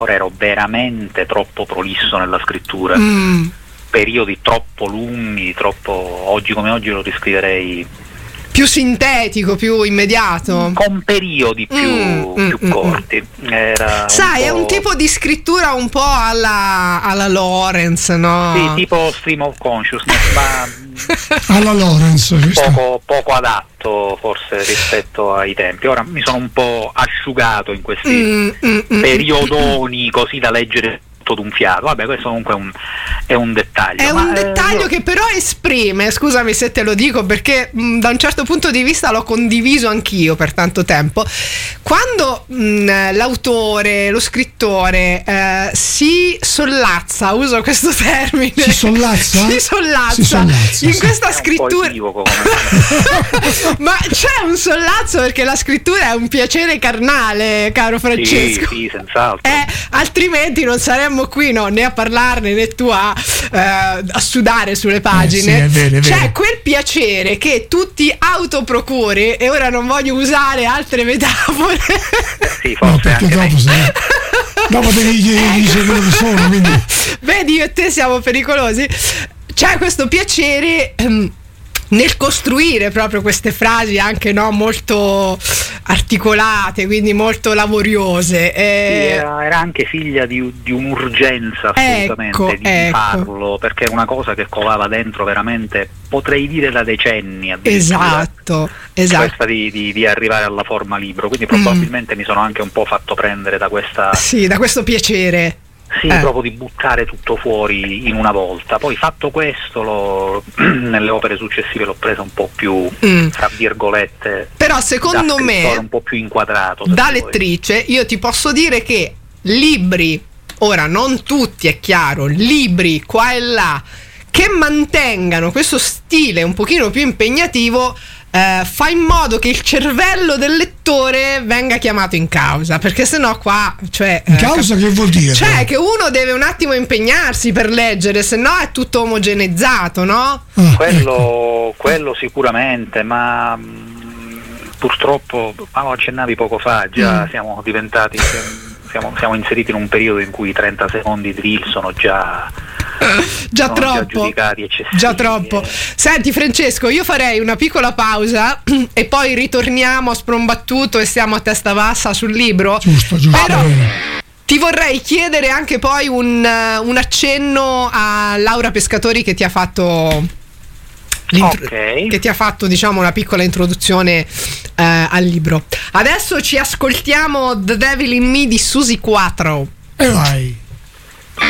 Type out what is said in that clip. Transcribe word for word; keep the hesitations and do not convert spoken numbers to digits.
ero veramente troppo prolisso nella scrittura, Mm. periodi troppo lunghi, troppo, oggi come oggi lo riscriverei Più sintetico, più immediato. con periodi più, Mm, più mm, corti. Era Sai, un è un po'- tipo di scrittura un po' alla, alla Lawrence, no? Sì, tipo stream of consciousness, ma Alla Lawrence, ci sta. poco, poco adatto forse rispetto ai tempi. Ora mi sono un po' asciugato in questi Mm, mm, mm, periodoni così da leggere tutto d'un fiato. Vabbè, questo comunque è un, è un dettaglio. È ma, un eh, dettaglio io- che però esprime, scusami se te lo dico, perché mh, da un certo punto di vista l'ho condiviso anch'io per tanto tempo. Quando mh, l'autore, lo scrittore eh, si sollazza, uso questo termine, Si sollazza? si sollazza, Si sollazza, in sì. questa è un po' scrittura. equivoco come- Ma c'è un sollazzo, perché la scrittura è un piacere carnale, caro sì, Francesco. sì, senz'altro. Eh, altrimenti non saremmo qui, no, né a parlarne né tu a, eh, a sudare sulle pagine. Eh, sì, è vero, è C'è vero. quel piacere che tu ti autoprocuri, e ora non voglio usare altre metafore. Sì, No, forse perché anche dopo, me. se, dopo devi dire quello che sono, quindi Vedi, io e te siamo pericolosi. C'è questo piacere ehm, nel costruire proprio queste frasi anche, no, molto articolate, quindi molto laboriose. Sì, eh, era, era anche figlia di, di un'urgenza assolutamente Ecco, di ecco. farlo, perché era una cosa che colava dentro veramente, potrei dire da decenni addirittura. esatto, esatto. Questa di, di- di arrivare alla forma libro, quindi probabilmente mi sono anche un po' fatto prendere da questa, Sì, da questo piacere. sì, Eh. proprio di buttare tutto fuori in una volta. Poi fatto questo, lo- nelle opere successive l'ho presa un po' più, Mm. tra virgolette, Però secondo da me, scrittore un po' più inquadrato. se da vuoi. lettrice, io ti posso dire che libri, ora non tutti è chiaro, libri qua e là, che mantengano questo stile un pochino più impegnativo, eh, fa in modo che il cervello del lettore venga chiamato in causa, perché sennò qua, cioè, in eh, causa che vuol dire? cioè che uno deve un attimo impegnarsi per leggere, sennò è tutto omogeneizzato, no? Ah, ecco. Quello, quello sicuramente, ma mh, purtroppo, ma lo accennavi poco fa, già Mm. siamo diventati, siamo, siamo inseriti in un periodo in cui i trenta secondi di reel sono già, Già sono già troppo. giudicati eccessivi. Già troppo. Eh, Senti Francesco, io farei una piccola pausa e poi ritorniamo a sprombattuto e stiamo a testa bassa sul libro. Giusto, giusto. Però bene. ti vorrei chiedere anche poi un, eh, un accenno a Laura Pescatori, che ti ha fatto l'intro- Ok. che ti ha fatto, diciamo, una piccola introduzione eh, al libro. Adesso ci ascoltiamo The Devil in Me di Susie Quattro. E vai.